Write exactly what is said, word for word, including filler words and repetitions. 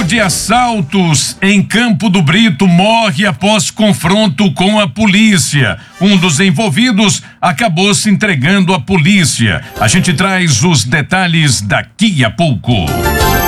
de assaltos em Campo do Brito morre após confronto com a polícia. Um dos envolvidos acabou se entregando à polícia. A gente traz os detalhes daqui a pouco.